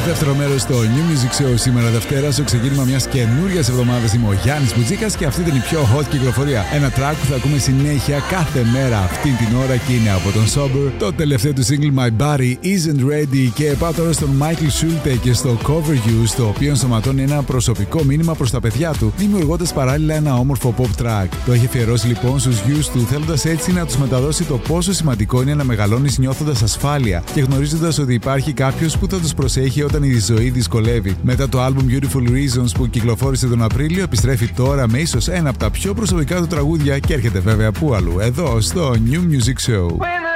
Δεύτερο μέρος στο New Music Show σήμερα Δευτέρα, στο ξεκίνημα μιας καινούριας εβδομάδας. Είμαι ο Γιάννης Μπουτζίκας και αυτή ήταν η πιο hot κυκλοφορία. Ένα track που θα ακούμε συνέχεια κάθε μέρα αυτή την ώρα και είναι από τον Sober. Το τελευταίο του single My Body Isn't Ready. Και πάω τώρα στον Michael Schulte και στο Cover You, στο οποίο ενσωματώνει ένα προσωπικό μήνυμα προς τα παιδιά του, δημιουργώντας παράλληλα ένα όμορφο pop track. Το έχει αφιερώσει λοιπόν στους γιους του, θέλοντας έτσι να τους μεταδώσει το πόσο σημαντικό είναι να μεγαλώνεις νιώθοντας ασφάλεια και γνωρίζοντας ότι υπάρχει κάποιος που θα τους προσέχει όταν η ζωή δυσκολεύει. Μετά το album Beautiful Reasons που κυκλοφόρησε τον Απρίλιο, επιστρέφει τώρα με ίσως ένα από τα πιο προσωπικά του τραγούδια και έρχεται βέβαια πού αλλού, εδώ στο New Music Show.